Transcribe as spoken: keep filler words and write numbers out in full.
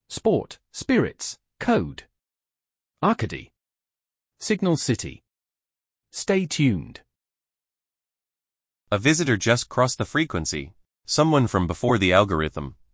Sport, spirits, code. Arcady. Signal City. Stay tuned. A visitor just crossed the frequency. Someone from before the algorithm.